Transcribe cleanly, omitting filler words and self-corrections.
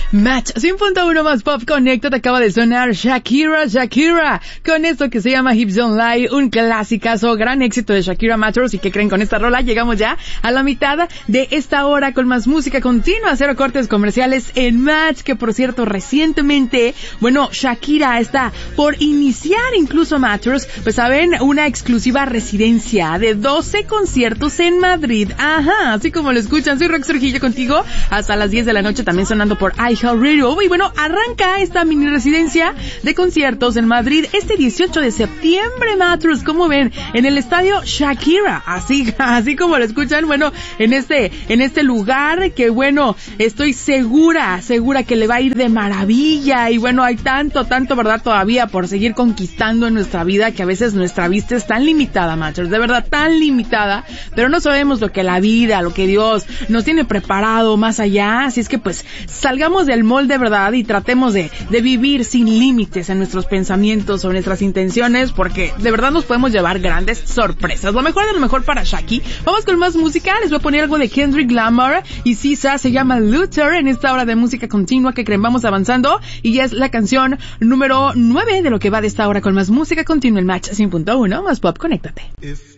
Match 100.1 más Pop Connecta. Te acaba de sonar Shakira, con esto que se llama Hips Don't Lie, un clasicazo, gran éxito de Shakira Matters. ¿Y qué creen? Con esta rola llegamos ya a la mitad de esta hora con más música continua, cero cortes comerciales en Match, que por cierto recientemente, bueno, Shakira está por iniciar incluso Matters, pues saben, una exclusiva residencia de 12 conciertos en Madrid. Ajá, así como lo escuchan, soy Rox Trujillo contigo hasta las 10 de la noche, también sonando por iHeartRadio. Y bueno, arranca esta mini residencia de conciertos en Madrid este 18 de septiembre, Matters, como ven, en el estadio Shakira, así como lo escuchan, bueno, en este lugar que, bueno, estoy segura que le va a ir de maravilla. Y bueno, hay tanto, ¿verdad?, todavía por seguir conquistando en nuestra vida, que a veces nuestra vista es tan limitada, Matters, de verdad tan limitada, pero no sabemos lo que la vida, lo que Dios nos tiene preparado más allá. Así es que pues salgamos del molde, ¿verdad?, y tratemos de vivir sin límites en nuestros pensamientos o nuestras intenciones, porque de verdad nos podemos llevar grandes sorpresas. Lo mejor de lo mejor para Shaki. Vamos con más música, les voy a poner algo de Kendrick Lamar y Sisa, se llama Luther en esta hora de música continua que creen vamos avanzando, y es la canción número 9 de lo que va de esta hora con más música continua en Match 100.1 más Pop, conéctate.